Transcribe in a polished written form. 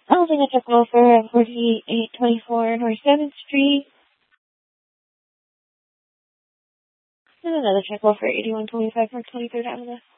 Housing a check for 4824 North 7th Street. And another check for 8125 North 23rd Avenue.